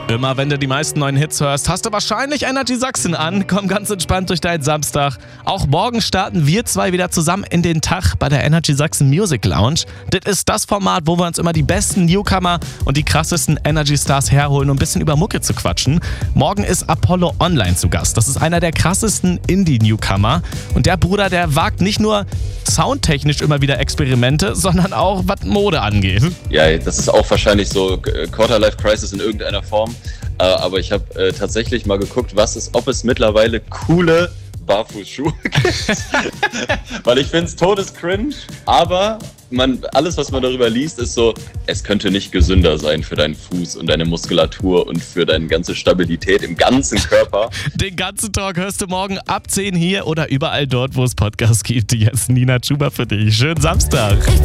Immer wenn du die meisten neuen Hits hörst, hast du wahrscheinlich Energy Sachsen an. Komm ganz entspannt durch deinen Samstag. Auch morgen starten wir zwei wieder zusammen in den Tag bei der Energy Sachsen Music Lounge. Das ist das Format, wo wir uns immer die besten Newcomer und die krassesten Energy Stars herholen, um ein bisschen über Mucke zu quatschen. Morgen ist Apollo Online zu Gast. Das ist einer der krassesten Indie-Newcomer. Und der Bruder, der wagt nicht nur soundtechnisch immer wieder Experimente, sondern auch, was Mode angeht. Ja, das ist auch wahrscheinlich so Quarter-Life-Crisis in irgendeiner Form. Aber ich habe tatsächlich mal geguckt, ob es mittlerweile coole Barfußschuhe gibt. Weil ich finde es todescringe, aber alles, was man darüber liest, ist so, es könnte nicht gesünder sein für deinen Fuß und deine Muskulatur und für deine ganze Stabilität im ganzen Körper. Den ganzen Talk hörst du morgen ab 10 hier oder überall dort, wo es Podcasts gibt. Hier ist Nina Chuba für dich. Schönen Samstag.